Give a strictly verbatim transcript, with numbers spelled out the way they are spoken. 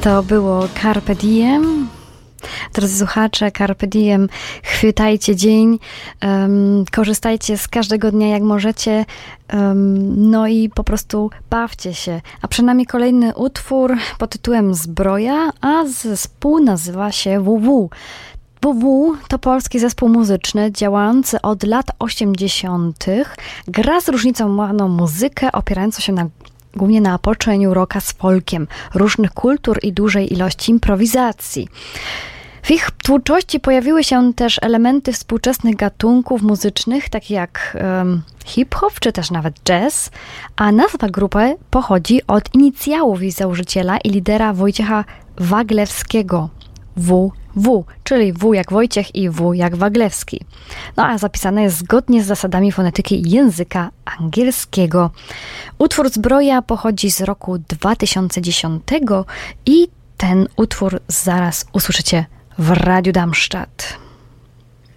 To było Carpe Diem. Drodzy słuchacze, Carpe Diem, chwytajcie dzień, um, korzystajcie z każdego dnia jak możecie, um, no i po prostu bawcie się. A przed nami kolejny utwór pod tytułem Zbroja, a zespół nazywa się W W. W W to polski zespół muzyczny działający od lat osiemdziesiątych. Gra z różnicowaną muzykę opierającą się na głównie na połączeniu rocka z folkiem, różnych kultur i dużej ilości improwizacji. W ich twórczości pojawiły się też elementy współczesnych gatunków muzycznych, takie jak um, hip-hop, czy też nawet jazz, a nazwa grupy pochodzi od inicjałów jej założyciela i lidera Wojciecha Waglewskiego, W W, czyli W jak Wojciech i W jak Waglewski. No a zapisane jest zgodnie z zasadami fonetyki języka angielskiego. Utwór Zbroja pochodzi z roku dwa tysiące dziesiątego i ten utwór zaraz usłyszycie w Radiu Darmstadt.